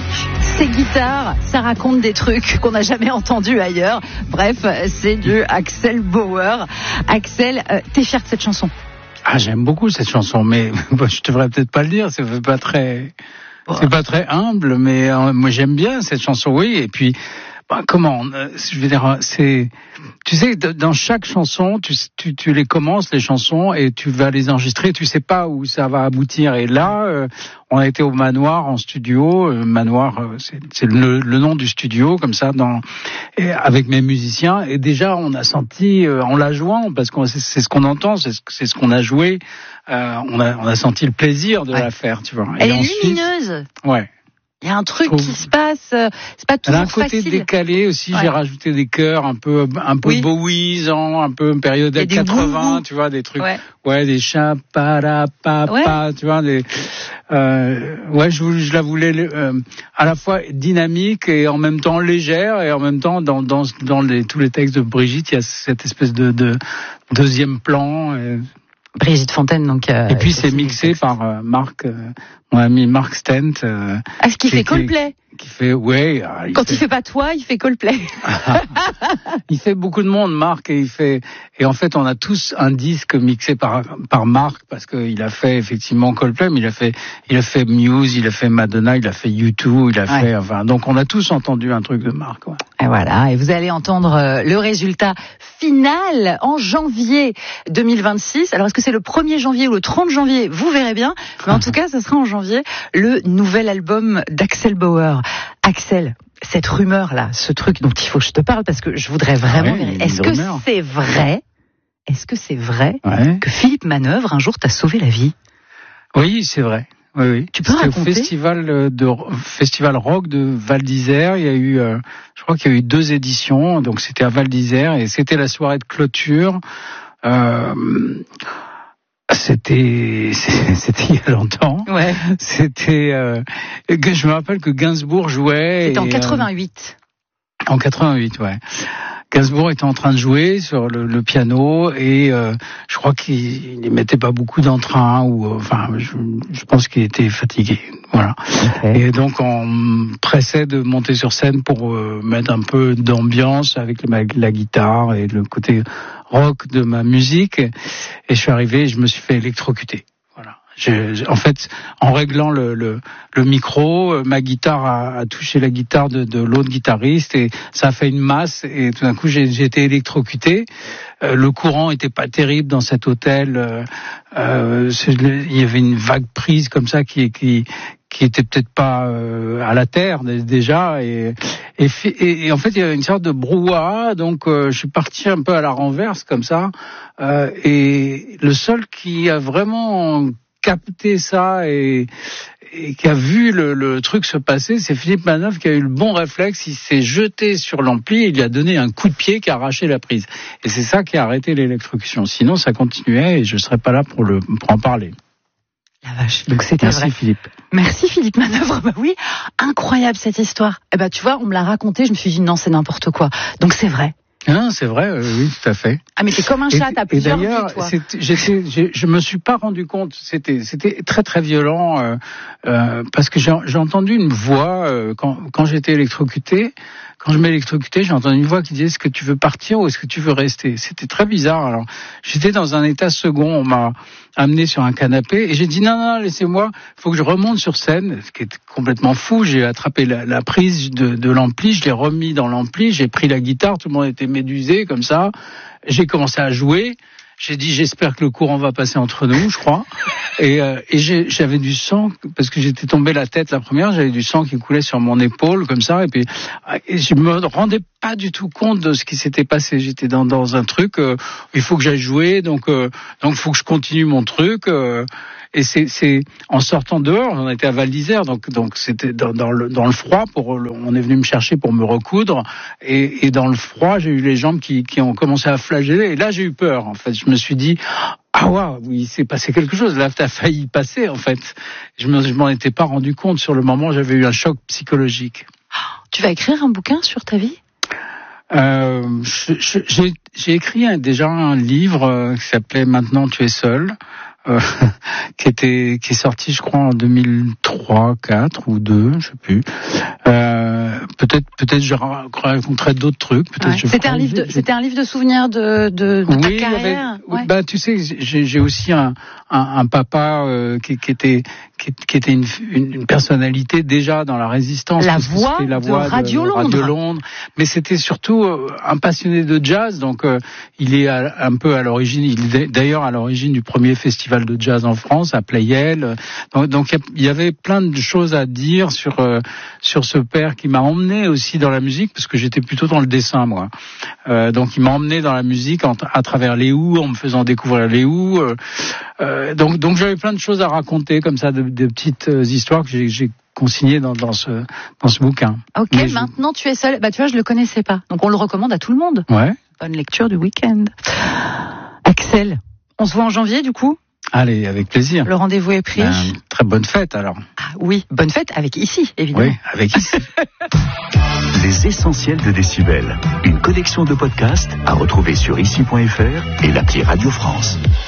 Ces guitares, ça raconte des trucs qu'on n'a jamais entendus ailleurs. Bref, c'est du Axel Bauer. Axel, t'es fier de cette chanson? Ah, j'aime beaucoup cette chanson, mais je devrais peut-être pas le dire, c'est pas très humble, mais moi j'aime bien cette chanson, oui. Et puis, je veux dire, tu sais, dans chaque chanson, tu les commences, les chansons, et tu vas les enregistrer, tu sais pas où ça va aboutir. Et là, on a été au Manoir en studio. Manoir, c'est le nom du studio, comme ça, avec mes musiciens. Et déjà, on a senti, en la jouant, parce que c'est ce qu'on entend, c'est ce qu'on a joué, on a senti le plaisir de la faire, tu vois. Elle est lumineuse. Ouais. Il y a un truc qui se passe, c'est pas toujours facile. Elle a un côté décalé aussi, j'ai rajouté des chœurs un peu Bowiesant, un peu période 80, tu vois, des trucs, des chats, papa, tu vois, je la voulais à la fois dynamique et en même temps légère, et en même temps dans tous les textes de Brigitte, il y a cette espèce de deuxième plan. Brigitte Fontaine, donc. Et puis c'est mixé par Marc, mon ami Marc Stent. Ce qui fait Coldplay. Qui fait, Quand il fait pas toi, il fait Coldplay. Il fait beaucoup de monde, Marc, et en fait, on a tous un disque mixé par Marc, parce qu'il a fait effectivement Coldplay, mais il a fait Muse, il a fait Madonna, il a fait U2, donc on a tous entendu un truc de Marc, ouais. Et voilà, et vous allez entendre le résultat final en janvier 2026. Alors, est-ce que c'est le 1er janvier ou le 30 janvier? Vous verrez bien. Mais en tout cas, ce sera en janvier, le nouvel album d'Axel Bauer. Axel, cette rumeur-là, ce truc dont il faut que je te parle, parce que je voudrais vraiment vérifier. Est-ce que c'est vrai que Philippe Manœuvre, un jour, t'a sauvé la vie? Oui, c'est vrai. Oui. Tu peux raconter? Au festival rock de Val d'Isère, il y a eu, je crois qu'il y a eu 2 éditions, donc c'était à Val d'Isère, et c'était la soirée de clôture. C'était il y a longtemps. Ouais. Je me rappelle que Gainsbourg jouait. C'était en 88. En 88, ouais. Gainsbourg était en train de jouer sur le piano, et je crois qu'il ne mettait pas beaucoup d'entrain, je pense qu'il était fatigué. Voilà. Okay. Et donc on me pressait de monter sur scène pour mettre un peu d'ambiance avec la guitare et le côté rock de ma musique. Et je suis arrivé et je me suis fait électrocuter. Voilà. En fait, en réglant le micro, ma guitare a touché la guitare de l'autre guitariste, et ça a fait une masse, et tout d'un coup j'ai été électrocuté. Le courant était pas terrible dans cet hôtel. Il y avait une vague prise comme ça qui était peut-être pas à la terre déjà, et en fait il y avait une sorte de brouhaha, donc je suis parti un peu à la renverse comme ça, et le seul qui a vraiment capté ça et qui a vu le truc se passer, c'est Philippe Manœuvre, qui a eu le bon réflexe. Il s'est jeté sur l'ampli et il a donné un coup de pied qui a arraché la prise. Et c'est ça qui a arrêté l'électrocution. Sinon, ça continuait et je serais pas là pour en parler. La vache. Donc c'était vrai. Merci Philippe. Merci Philippe Manœuvre. Bah oui, incroyable cette histoire. Eh ben tu vois, on me l'a raconté, je me suis dit non, c'est n'importe quoi. Donc c'est vrai. Non, c'est vrai, oui, tout à fait. Ah, mais t'es comme un chat, t'as plusieurs vies, toi. Je me suis pas rendu compte, c'était très très violent, parce que j'ai entendu une voix, quand j'étais électrocuté. Quand je m'électrocutais, j'ai entendu une voix qui disait: est-ce que tu veux partir ou est-ce que tu veux rester? C'était très bizarre. Alors, j'étais dans un état second, on m'a amené sur un canapé et j'ai dit non, laissez-moi, faut que je remonte sur scène, ce qui est complètement fou. J'ai attrapé la prise de l'ampli, je l'ai remis dans l'ampli, j'ai pris la guitare, tout le monde était médusé comme ça. J'ai commencé à jouer. J'ai dit: j'espère que le courant va passer entre nous, je crois. Et j'avais du sang, parce que j'étais tombé la tête la première, j'avais du sang qui coulait sur mon épaule, comme ça, et je me rendais pas du tout compte de ce qui s'était passé. J'étais dans un truc, il faut que j'aille jouer, donc faut que je continue mon truc, et c'est en sortant dehors, on était à Val d'Isère, donc c'était dans le froid, on est venu me chercher pour me recoudre, et dans le froid, j'ai eu les jambes qui ont commencé à flageller, et là j'ai eu peur, en fait. Je me suis dit: ah waouh, oui, il s'est passé quelque chose. Là, t'as failli passer, en fait. Je m'en étais pas rendu compte sur le moment. J'avais eu un choc psychologique. Tu vas écrire un bouquin sur ta vie? J'ai écrit déjà un livre qui s'appelait Maintenant tu es seul. qui est sorti, je crois, en 2003, 4 ou 2, je sais plus. Peut-être je raconterai d'autres trucs. C'était un livre de souvenirs de ta carrière. Bah, tu sais, j'ai aussi un papa qui était une personnalité déjà dans la résistance. La voix de Radio Londres. Mais c'était surtout un passionné de jazz, donc il est un peu à l'origine. Il est d'ailleurs à l'origine du premier festival de jazz en France, à Pleyel. Donc il y avait plein de choses à dire sur ce père qui m'a emmené aussi dans la musique, parce que j'étais plutôt dans le dessin, moi. Donc il m'a emmené dans la musique à travers les Who, en me faisant découvrir les Who. Donc j'avais plein de choses à raconter comme ça, de petites histoires que j'ai consignées dans ce bouquin. Ok, mais maintenant tu es seul. Bah tu vois, je le connaissais pas, donc on le recommande à tout le monde. Ouais. Bonne lecture du week-end. Axel, on se voit en janvier du coup? Allez, avec plaisir. Le rendez-vous est pris. Très bonne fête alors. Ah oui, bonne fête avec Ici, évidemment. Oui, avec Ici. Les essentiels de Décibel, une collection de podcasts à retrouver sur ici.fr et l'appli Radio France.